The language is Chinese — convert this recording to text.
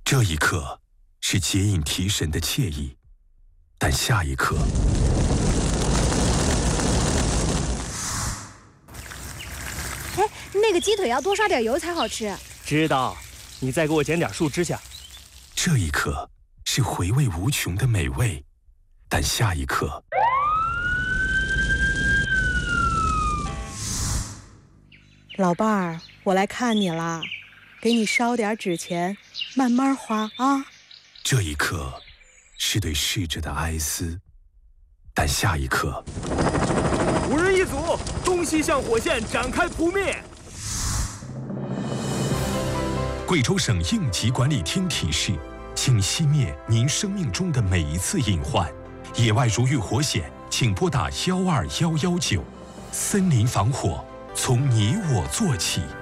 这一刻是解瘾提神的惬意，但下一刻， 哎，那个鸡腿要多刷点油才好吃。 知道，你再给我捡点树枝下。 这一刻是回味无穷的美味，但下一刻， 老伴儿，我来看你啦，给你烧点纸钱，慢慢花啊。 这一刻是对逝者的哀思，但下一刻 5人一组，东西向火线展开扑灭。 贵州省应急管理厅提示：请熄灭您生命中的每一次隐患。野外如遇火险，请拨打12119。森林防火，从你我做起。